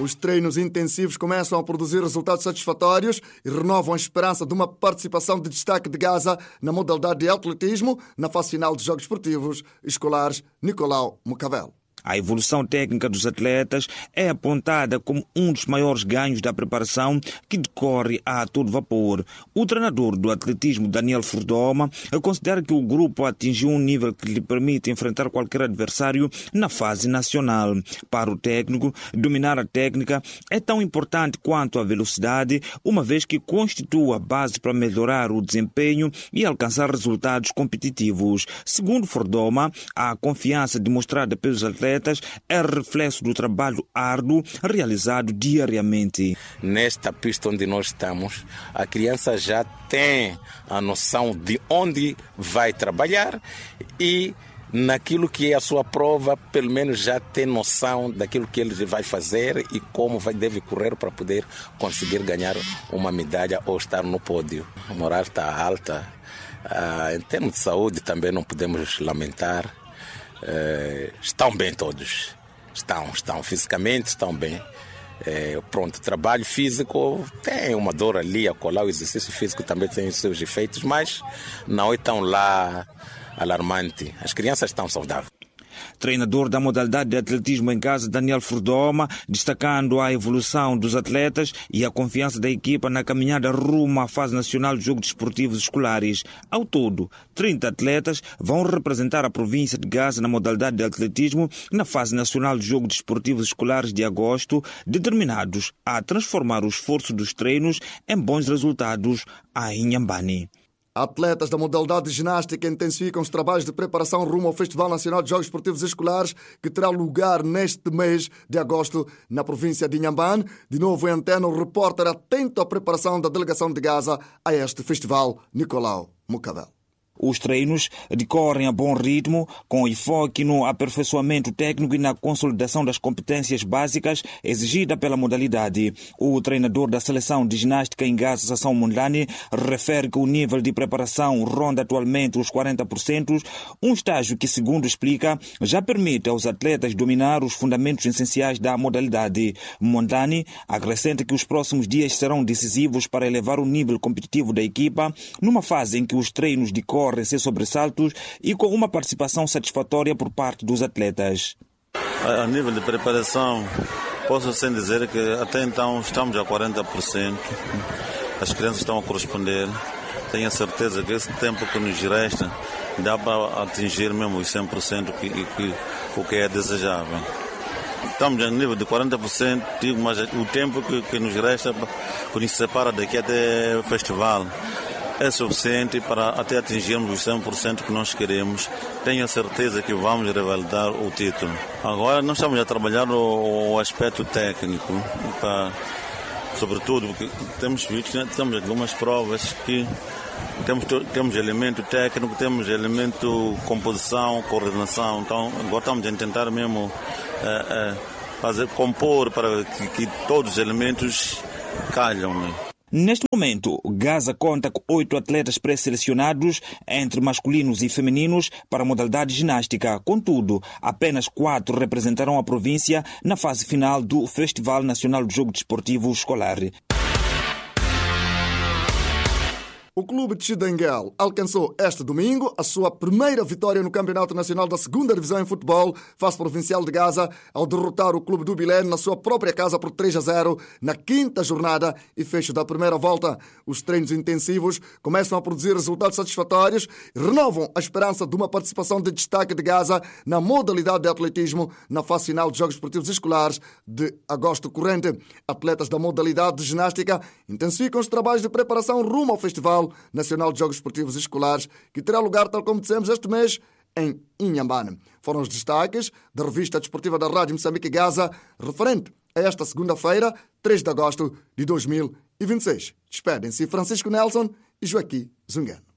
Os treinos intensivos começam a produzir resultados satisfatórios e renovam a esperança de uma participação de destaque de Gaza na modalidade de atletismo na fase final dos Jogos Esportivos Escolares Nicolau Mucavel. A evolução técnica dos atletas é apontada como um dos maiores ganhos da preparação que decorre a todo vapor. O treinador do atletismo, Daniel Furdoma, considera que o grupo atingiu um nível que lhe permite enfrentar qualquer adversário na fase nacional. Para o técnico, dominar a técnica é tão importante quanto a velocidade, uma vez que constitui a base para melhorar o desempenho e alcançar resultados competitivos. Segundo Furdoma, a confiança demonstrada pelos atletas é reflexo do trabalho árduo realizado diariamente. Nesta pista onde nós estamos, a criança já tem a noção de onde vai trabalhar e naquilo que é a sua prova, pelo menos já tem noção daquilo que ele vai fazer e como deve correr para poder conseguir ganhar uma medalha ou estar no pódio. A moral está alta. Em termos de saúde também não podemos lamentar. Estão bem todos, estão fisicamente, estão bem. Pronto, trabalho físico tem uma dor ali, acolá, o exercício físico também tem os seus efeitos, mas não é tão lá alarmante. As crianças estão saudáveis. Treinador da modalidade de atletismo em casa, Daniel Furdoma, destacando a evolução dos atletas e a confiança da equipa na caminhada rumo à fase nacional de Jogos Desportivos Escolares. Ao todo, 30 atletas vão representar a província de Gaza na modalidade de atletismo na fase nacional de Jogos Desportivos Escolares de agosto, determinados a transformar o esforço dos treinos em bons resultados a Inhambane. Atletas da modalidade de ginástica intensificam os trabalhos de preparação rumo ao Festival Nacional de Jogos Esportivos Escolares, que terá lugar neste mês de agosto na província de Inhambane. De novo em antena, o repórter atento à preparação da delegação de Gaza a este festival, Nicolau Mucavel. Os treinos decorrem a bom ritmo, com enfoque no aperfeiçoamento técnico e na consolidação das competências básicas exigidas pela modalidade. O treinador da seleção de ginástica em Gaza, Sassão Mondlane, refere que o nível de preparação ronda atualmente os 40%, um estágio que, segundo explica, já permite aos atletas dominar os fundamentos essenciais da modalidade. Mondlane acrescenta que os próximos dias serão decisivos para elevar o nível competitivo da equipa, numa fase em que os treinos decorrem sem sobressaltos e com uma participação satisfatória por parte dos atletas. A nível de preparação, posso sim dizer que até então estamos a 40%. As crianças estão a corresponder. Tenho a certeza que esse tempo que nos resta dá para atingir mesmo os 100% o que é desejável. Estamos a nível de 40%, mas o tempo que nos resta, que nos separa daqui até o festival, é suficiente para até atingirmos os 100% que nós queremos. Tenho a certeza que vamos revalidar o título. Agora nós estamos a trabalhar o aspecto técnico, sobretudo porque temos visto, temos algumas provas que temos elemento técnico, temos elemento composição, coordenação. Então agora estamos a tentar mesmo compor para que todos os elementos calham, né? Neste momento, Gaza conta com 8 atletas pré-selecionados, entre masculinos e femininos, para a modalidade ginástica. Contudo, apenas 4 representarão a província na fase final do Festival Nacional de Jogo Desportivo Escolar. O clube de Chidenguel alcançou este domingo a sua primeira vitória no Campeonato Nacional da 2ª Divisão em Futebol, fase provincial de Gaza, ao derrotar o clube do Bilene na sua própria casa por 3-0 na 5ª jornada e fecho da primeira volta. Os treinos intensivos começam a produzir resultados satisfatórios e renovam a esperança de uma participação de destaque de Gaza na modalidade de atletismo na fase final dos Jogos Esportivos Escolares de agosto corrente. Atletas da modalidade de ginástica intensificam os trabalhos de preparação rumo ao Festival Nacional de Jogos Esportivos Escolares, que terá lugar, tal como dissemos, este mês em Inhambane. Foram os destaques da revista desportiva da Rádio Moçambique Gaza, referente a esta segunda-feira, 3 de agosto de 2026. Despedem-se Francisco Nelson e Joaquim Zungano.